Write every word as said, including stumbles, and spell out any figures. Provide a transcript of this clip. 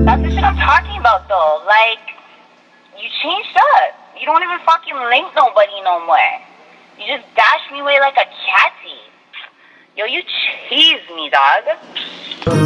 That's the shit I'm talking about, though. Like, you changed up. You don't even fucking link nobody no more. You just dash me away like a catty. Yo, you cheese me, dog.